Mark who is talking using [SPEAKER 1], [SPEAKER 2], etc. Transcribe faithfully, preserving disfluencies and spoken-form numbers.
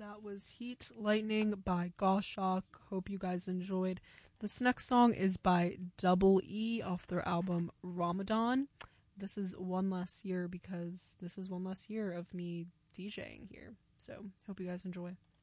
[SPEAKER 1] That was Heat Lightning by Goshawk. Hope you guys enjoyed. This next song is by Double E off their album Ramadan. This is one less year because this is one less year of me DJing here. So, hope you guys enjoy.